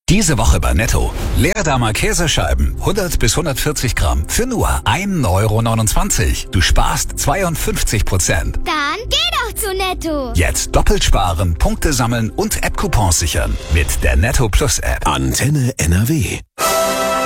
Diese Woche bei Netto. Leerdammer Käsescheiben, 100 bis 140 Gramm, für nur 1,29 €. Du sparst 52%. Dann geh doch zu Netto. Jetzt doppelt sparen, Punkte sammeln und App-Coupons sichern. Mit der Netto Plus App. Antenne NRW.